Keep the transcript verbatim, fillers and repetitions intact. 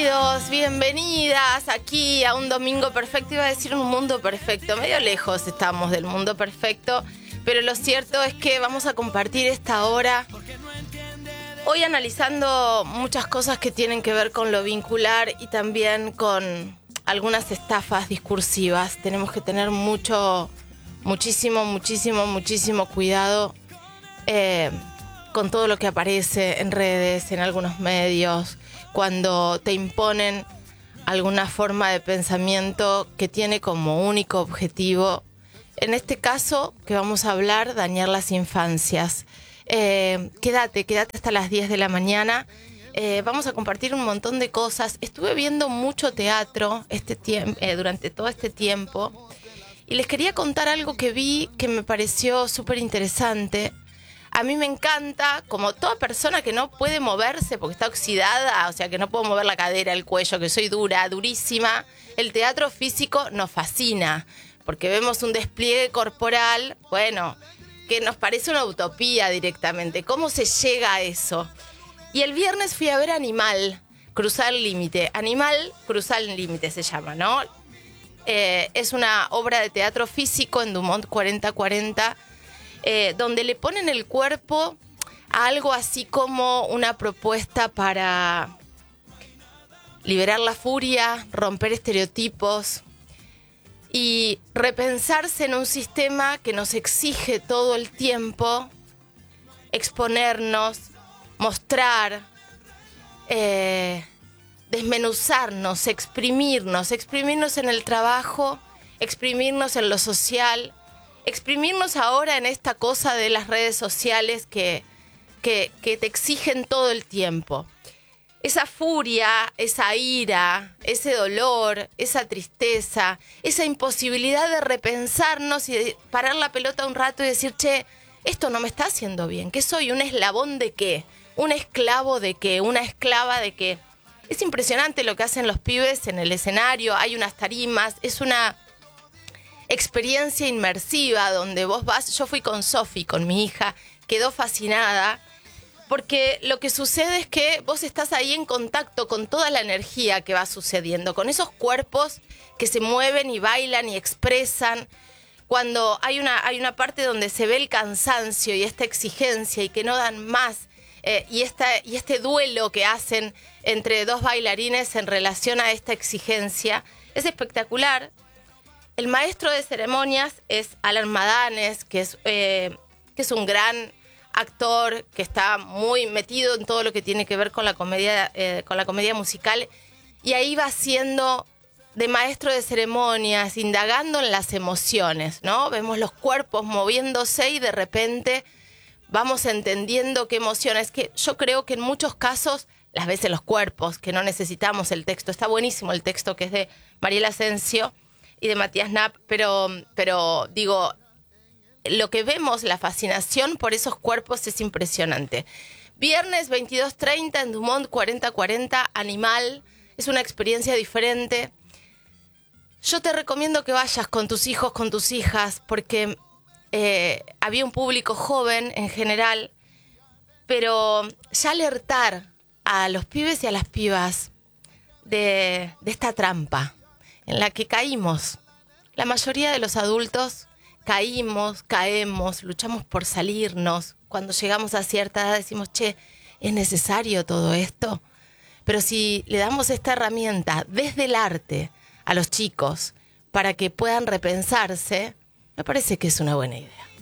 Bienvenidos, bienvenidas aquí a un domingo perfecto. Iba a decir un mundo perfecto, medio lejos estamos del mundo perfecto, pero lo cierto es que vamos a compartir esta hora hoy analizando muchas cosas que tienen que ver con lo vincular y también con algunas estafas discursivas. Tenemos que tener mucho, muchísimo, muchísimo, muchísimo cuidado eh, con todo lo que aparece en redes, en algunos medios, cuando te imponen alguna forma de pensamiento que tiene como único objetivo, en este caso que vamos a hablar, dañar las infancias. Eh, quédate, quédate hasta las diez de la mañana. Eh, vamos a compartir un montón de cosas. Estuve viendo mucho teatro este tiemp- eh, durante todo este tiempo y les quería contar algo que vi que me pareció súper interesante. A mí me encanta, como toda persona que no puede moverse porque está oxidada, o sea, que no puedo mover la cadera, el cuello, que soy dura, durísima, el teatro físico nos fascina, porque vemos un despliegue corporal, bueno, que nos parece una utopía directamente. ¿Cómo se llega a eso? Y el viernes fui a ver Animal, Cruzar el Límite. Animal, Cruzar el Límite se llama, ¿no? Eh, es una obra de teatro físico en Dumont cuarenta cuarenta, Eh, donde le ponen el cuerpo a algo así como una propuesta para liberar la furia, romper estereotipos y repensarse en un sistema que nos exige todo el tiempo exponernos, mostrar, eh, desmenuzarnos, exprimirnos, exprimirnos en el trabajo, exprimirnos en lo social, exprimirnos ahora en esta cosa de las redes sociales que, que, que te exigen todo el tiempo. Esa furia, esa ira, ese dolor, esa tristeza, esa imposibilidad de repensarnos y de parar la pelota un rato y decir, che, esto no me está haciendo bien. ¿Qué soy? ¿Un eslabón de qué? ¿Un esclavo de qué? ¿Una esclava de qué? Es impresionante lo que hacen los pibes en el escenario. Hay unas tarimas, es una experiencia inmersiva donde vos vas. Yo fui con Sofi, con mi hija, quedó fascinada porque lo que sucede es que vos estás ahí en contacto con toda la energía que va sucediendo, con esos cuerpos que se mueven y bailan y expresan. Cuando hay una, hay una parte donde se ve el cansancio y esta exigencia y que no dan más, eh, y, esta, y este duelo que hacen entre dos bailarines en relación a esta exigencia, es espectacular. El maestro de ceremonias es Alan Madanes, que es, eh, que es un gran actor, que está muy metido en todo lo que tiene que ver con la comedia, eh, con la comedia musical, y ahí va siendo de maestro de ceremonias, indagando en las emociones, ¿no? Vemos los cuerpos moviéndose y de repente vamos entendiendo qué emociones, que yo creo que en muchos casos las ves en los cuerpos, que no necesitamos el texto. Está buenísimo el texto que es de Mariela Asensio y de Matías Knapp, pero, pero digo, lo que vemos, la fascinación por esos cuerpos es impresionante. Viernes veintidós treinta en Dumont cuarenta cuarenta, Animal, es una experiencia diferente. Yo te recomiendo que vayas con tus hijos, con tus hijas, porque eh, había un público joven en general, pero ya alertar a los pibes y a las pibas de, de esta trampa en la que caímos. La mayoría de los adultos caímos, caemos, luchamos por salirnos. Cuando llegamos a cierta edad decimos, che, ¿es necesario todo esto? Pero si le damos esta herramienta desde el arte a los chicos para que puedan repensarse, me parece que es una buena idea.